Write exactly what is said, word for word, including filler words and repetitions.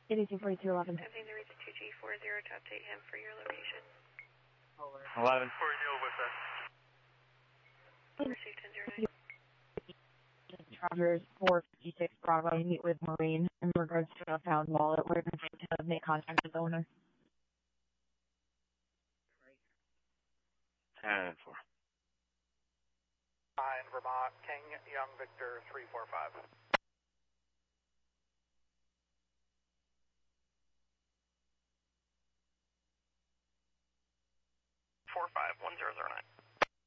eighty-two forty-two eleven. Attempting to reach two G four zero to update him for your location. eleven. four zero with us. Received ten zero nine. Rogers, four fifty-six Broadway, meet with Maureen in regards to a found wallet. We're going to make contact with the owner. ten four. Nine Vermont, King, Young, Victor, three four five.